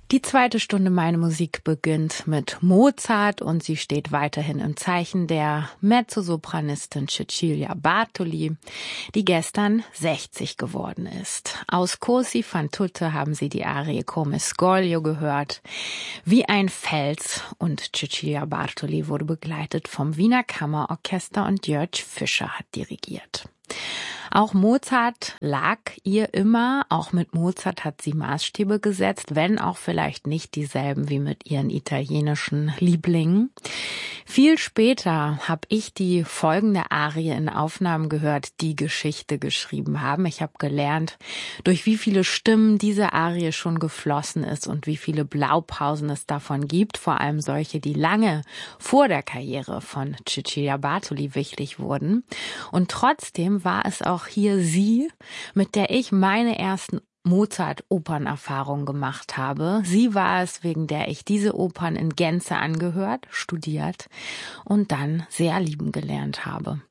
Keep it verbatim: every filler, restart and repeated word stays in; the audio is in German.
Die zweite Stunde Meine Musik beginnt mit Mozart und sie steht weiterhin im Zeichen der Mezzosopranistin Cecilia Bartoli, die gestern sechzig geworden ist. Aus Corsi fan tutte haben Sie die Arie Come Scoglio gehört, wie ein Fels, und Cecilia Bartoli wurde begleitet vom Wiener Kammerorchester und Jörg Fischer hat dirigiert. Auch Mozart lag ihr immer, auch mit Mozart hat sie Maßstäbe gesetzt, wenn auch vielleicht nicht dieselben wie mit ihren italienischen Lieblingen. Viel später habe ich die folgende Arie in Aufnahmen gehört, die Geschichte geschrieben haben. Ich habe gelernt, durch wie viele Stimmen diese Arie schon geflossen ist und wie viele Blaupausen es davon gibt, vor allem solche, die lange vor der Karriere von Cecilia Bartoli wichtig wurden. Und trotzdem war es auch hier sie, mit der ich meine ersten Mozart-Opernerfahrungen gemacht habe. Sie war es, wegen der ich diese Opern in Gänze angehört, studiert und dann sehr lieben gelernt habe.